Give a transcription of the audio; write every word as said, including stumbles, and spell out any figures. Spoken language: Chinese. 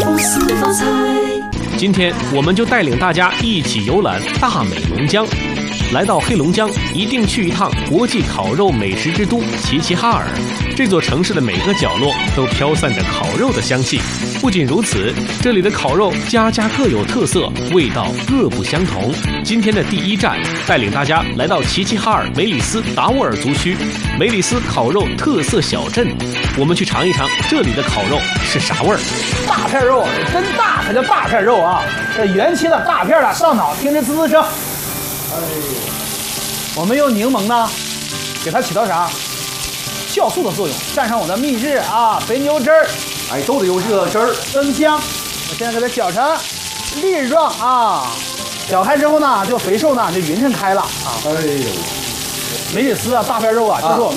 不思发财。 今天我们就带领大家一起游览大美龙江。来到黑龙江，一定去一趟国际烤肉美食之都齐齐哈尔。这座城市的每个角落都飘散着烤肉的香气。不仅如此，这里的烤肉家家各有特色，味道各不相同。今天的第一站，带领大家来到齐齐哈尔梅里斯达斡尔族区梅里斯烤肉特色小镇。我们去尝一尝这里的烤肉是啥味儿。 大片肉真大才叫大片肉啊！这元气的大片的上脑，听这滋滋声。哎呦，我们用柠檬呢，给它起到啥？酵素的作用，蘸上我的秘制啊肥牛汁儿， 哎，都得用这个汁儿增香。我现在给它搅成粒状啊，搅开之后呢，就肥瘦呢就匀称开了啊。 哎呦， 梅里斯啊，大片肉啊，就是我们。